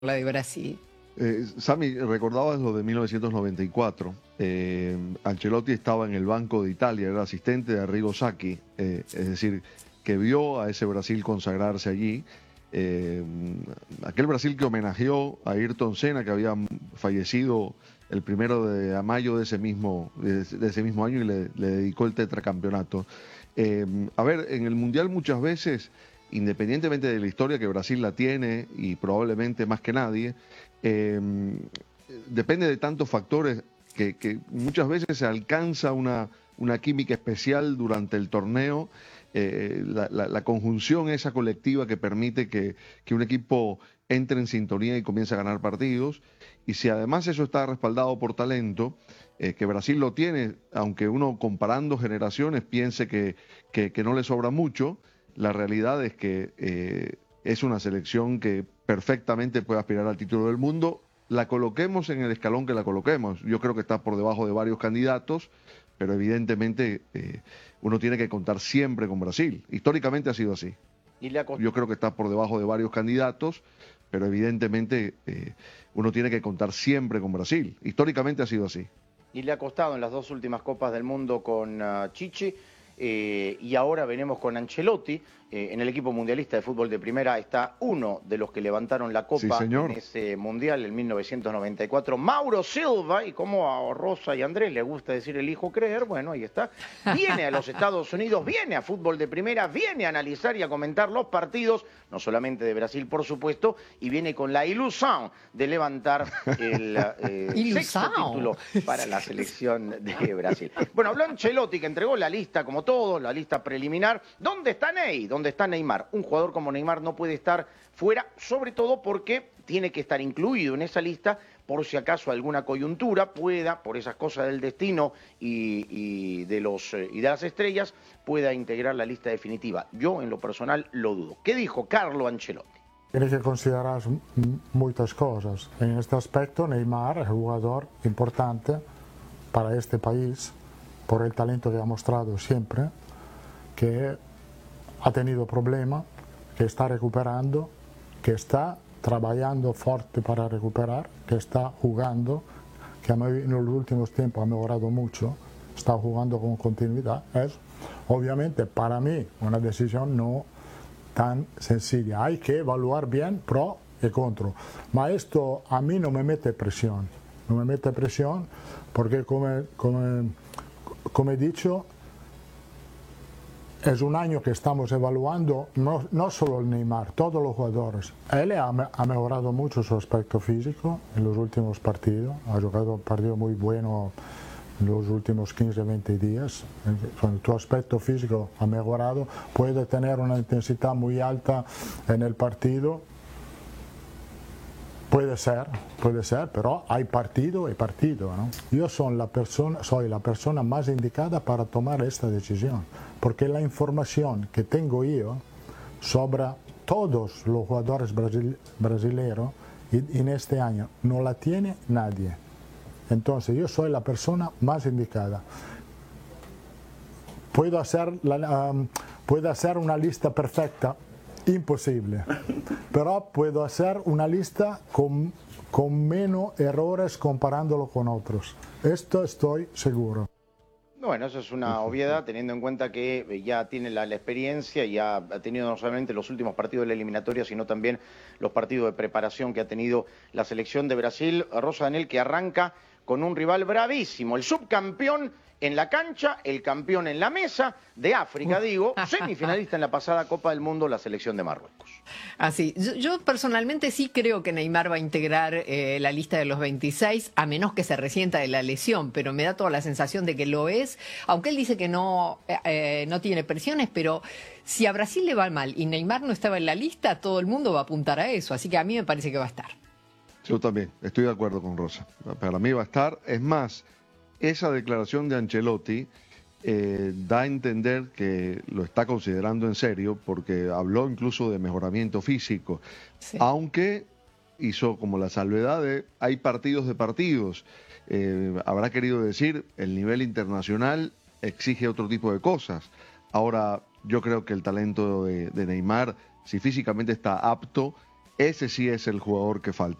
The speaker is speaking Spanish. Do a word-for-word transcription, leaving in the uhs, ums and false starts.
la de Brasil. Eh, Sami, recordabas lo de mil novecientos noventa y cuatro. Eh, Ancelotti estaba en el banco de Italia, era asistente de Arrigo Sacchi, eh, es decir, que vio a ese Brasil consagrarse allí. Eh, aquel Brasil que homenajeó a Ayrton Senna, que había fallecido el primero de mayo de ese mismo, de, de ese mismo año, y le, le dedicó el tetracampeonato. Eh, a ver, en el Mundial muchas veces, independientemente de la historia que Brasil la tiene, y probablemente más que nadie, eh, depende de tantos factores que, que muchas veces se alcanza una, una química especial durante el torneo, eh, la, la, la conjunción esa colectiva que permite que, que un equipo entre en sintonía y comience a ganar partidos. Y si además eso está respaldado por talento, eh, que Brasil lo tiene, aunque uno comparando generaciones piense que, que, que no le sobra mucho, la realidad es que eh, es una selección que perfectamente puede aspirar al título del mundo. La coloquemos en el escalón que la coloquemos. Yo creo que está por debajo de varios candidatos, pero evidentemente eh, uno tiene que contar siempre con Brasil. Históricamente ha sido así. Yo creo que está por debajo de varios candidatos, pero evidentemente eh, uno tiene que contar siempre con Brasil. Históricamente ha sido así. Y le ha costado en las dos últimas Copas del Mundo con uh, Chichi. Eh, y ahora venimos con Ancelotti. Eh, en el equipo mundialista de fútbol de primera está uno de los que levantaron la copa sí, en ese mundial en mil novecientos noventa y cuatro, Mauro Silva, y como a Rosa y Andrés le gusta decir el hijo creer, bueno, ahí está, viene a los Estados Unidos, viene a fútbol de primera, viene a analizar y a comentar los partidos, no solamente de Brasil, por supuesto, y viene con la ilusión de levantar el eh, sexto título para la selección de Brasil. Bueno, habló Ancelotti, que entregó la lista, como todos, la lista preliminar. ¿Dónde está Ney? ¿Dónde está Neymar? Un jugador como Neymar no puede estar fuera, sobre todo porque tiene que estar incluido en esa lista por si acaso alguna coyuntura pueda, por esas cosas del destino y, y, de los, y de las estrellas, pueda integrar la lista definitiva. Yo, en lo personal, lo dudo. ¿Qué dijo Carlo Ancelotti? Tiene que considerar muchas cosas. En este aspecto, Neymar es un jugador importante para este país, por el talento que ha mostrado siempre, que ha tenido problemas, que está recuperando, que está trabajando fuerte para recuperar, que está jugando, que en los últimos tiempos ha mejorado mucho, está jugando con continuidad. Es obviamente para mí una decisión no tan sencilla. Hay que evaluar bien pro y contra. Ma esto a mí no me mete presión. No me mete presión porque, como, como, como he dicho, es un año que estamos evaluando no, no solo el Neymar, todos los jugadores. Él ha, ha mejorado mucho su aspecto físico en los últimos partidos, ha jugado un partido muy bueno en los últimos quince a veinte días. Tu aspecto físico ha mejorado, puede tener una intensidad muy alta en el partido. Puede ser, puede ser, pero hay partido y partido, ¿no? Yo soy la, persona, soy la persona más indicada para tomar esta decisión, porque la información que tengo yo sobre todos los jugadores brasil, brasileños en este año no la tiene nadie. Entonces yo soy la persona más indicada. Puedo hacer, la, um, puedo hacer una lista perfecta. Imposible, pero puedo hacer una lista con, con menos errores comparándolo con otros. Esto estoy seguro. Bueno, eso es una obviedad, teniendo en cuenta que ya tiene la, la experiencia y ha, ha tenido no solamente los últimos partidos de la eliminatoria, sino también los partidos de preparación que ha tenido la selección de Brasil. Rosa Daniel, que arranca con un rival bravísimo, el subcampeón en la cancha, el campeón en la mesa, de África, digo, semifinalista en la pasada Copa del Mundo, la selección de Marruecos. Así, yo, yo personalmente sí creo que Neymar va a integrar eh, la lista de los veintiséis, a menos que se resienta de la lesión, pero me da toda la sensación de que lo es, aunque él dice que no, eh, no tiene presiones, pero si a Brasil le va mal y Neymar no estaba en la lista, todo el mundo va a apuntar a eso, así que a mí me parece que va a estar. Yo también, estoy de acuerdo con Rosa. Para mí va a estar, es más, esa declaración de Ancelotti eh, da a entender que lo está considerando en serio, porque habló incluso de mejoramiento físico, sí. Aunque hizo como la salvedad de hay partidos de partidos. Eh, habrá querido decir, el nivel internacional exige otro tipo de cosas. Ahora, yo creo que el talento de, de Neymar, si físicamente está apto, ese sí es el jugador que falta.